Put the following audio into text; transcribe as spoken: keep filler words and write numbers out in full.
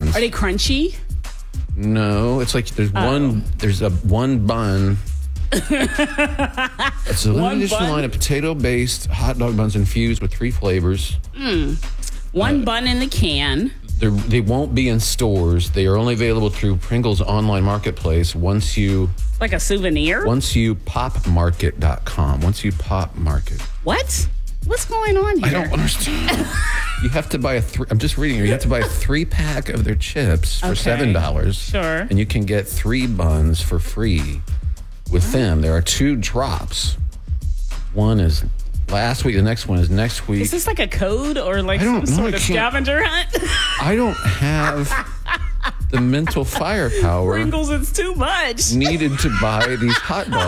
buns. Are they crunchy? No, it's like there's Oh. one. There's a one bun. It's a One limited edition bun? line of potato-based hot dog buns infused with three flavors. One bun in the can. They're, they won't be in stores. They are only available through Pringles online marketplace. Once you Like a souvenir? once you pop market dot com. Once you pop market. What? What's going on here? I don't understand. You have to buy a three. I'm just reading here. You have to buy a three pack of their chips for Okay. seven dollars. Sure. And you can get three buns for free with them. There are two drops. One is last week. The next one is next week. Is this like a code or like I some don't know. sort I of can't- scavenger hunt? I don't have the mental firepower Pringles, it's too much. needed to buy these hot dogs.